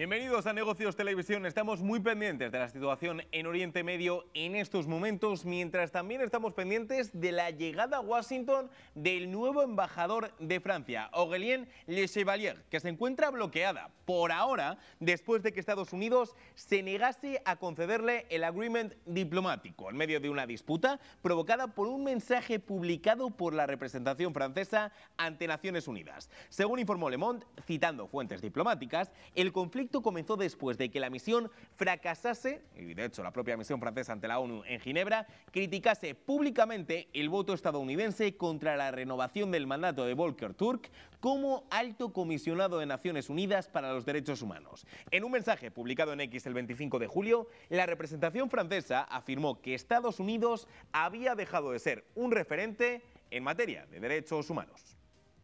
Bienvenidos a Negocios Televisión. Estamos muy pendientes de la situación en Oriente Medio en estos momentos, mientras también estamos pendientes de la llegada a Washington del nuevo embajador de Francia, Aurélien Le Chevalier, que se encuentra bloqueada por ahora después de que Estados Unidos se negase a concederle el agreement diplomático en medio de una disputa provocada por un mensaje publicado por la representación francesa ante Naciones Unidas. Según informó Le Monde, citando fuentes diplomáticas, el conflicto comenzó después de que la misión fracasase, y de hecho la propia misión francesa ante la ONU en Ginebra criticase públicamente el voto estadounidense contra la renovación del mandato de Volker Turk como alto comisionado de Naciones Unidas para los Derechos Humanos. En un mensaje publicado en X el 25 de julio, la representación francesa afirmó que Estados Unidos había dejado de ser un referente en materia de derechos humanos.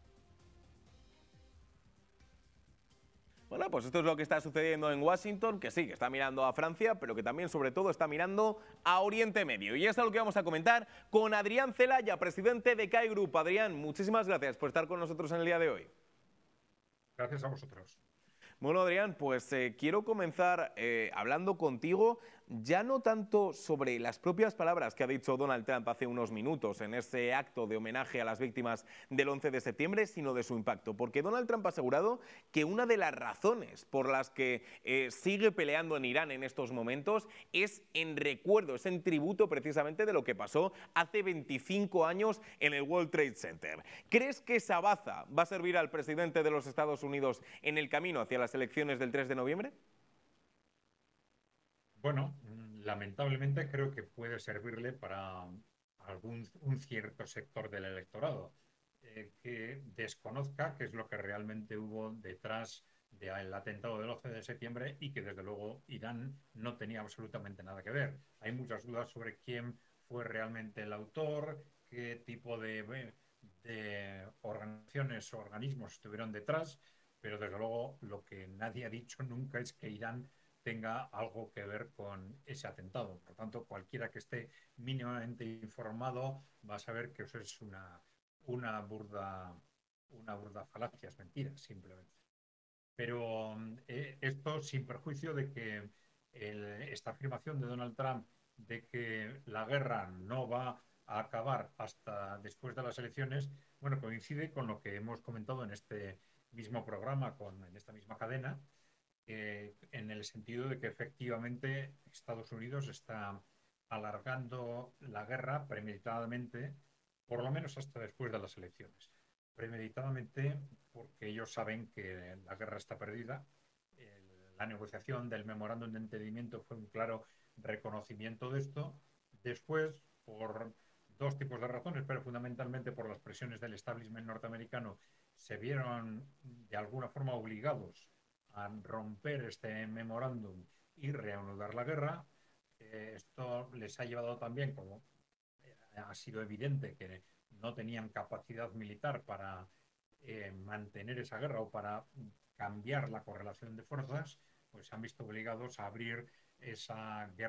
Bueno, pues esto es lo que está sucediendo en Washington, que sí, que está mirando a Francia, pero que también, sobre todo, está mirando a Oriente Medio. Y es algo que vamos a comentar con Adrián Celaya, presidente de CAI Group. Adrián, muchísimas gracias por estar con nosotros en el día de hoy. Gracias a vosotros. Bueno, Adrián, pues quiero comenzar hablando contigo ya no tanto sobre las propias palabras que ha dicho Donald Trump hace unos minutos en ese acto de homenaje a las víctimas del 11 de septiembre, sino de su impacto. Porque Donald Trump ha asegurado que una de las razones por las que sigue peleando en Irán en estos momentos es en recuerdo, es en tributo precisamente de lo que pasó hace 25 años en el World Trade Center. ¿Crees que esa baza va a servir al presidente de los Estados Unidos en el camino hacia las elecciones del 3 de noviembre? Bueno, lamentablemente creo que puede servirle para un cierto sector del electorado que desconozca qué es lo que realmente hubo detrás del atentado del 11 de septiembre y que desde luego Irán no tenía absolutamente nada que ver. Hay muchas dudas sobre quién fue realmente el autor, qué tipo de organizaciones o organismos estuvieron detrás, pero desde luego lo que nadie ha dicho nunca es que Irán tenga algo que ver con ese atentado. Por tanto, cualquiera que esté mínimamente informado va a saber que eso es una burda, una burda falacia, es mentira, simplemente. Pero esto sin perjuicio de que esta afirmación de Donald Trump de que la guerra no va a acabar hasta después de las elecciones, bueno, coincide con lo que hemos comentado en este mismo programa, en esta misma cadena, en el sentido de que efectivamente Estados Unidos está alargando la guerra premeditadamente, por lo menos hasta después de las elecciones. Premeditadamente porque ellos saben que la guerra está perdida. La negociación del memorándum de entendimiento fue un claro reconocimiento de esto. Después, por dos tipos de razones, pero fundamentalmente por las presiones del establishment norteamericano, se vieron de alguna forma obligados a romper este memorándum y reanudar la guerra. Esto les ha llevado también, como ha sido evidente, que no tenían capacidad militar para mantener esa guerra o para cambiar la correlación de fuerzas, pues se han visto obligados a abrir esa guerra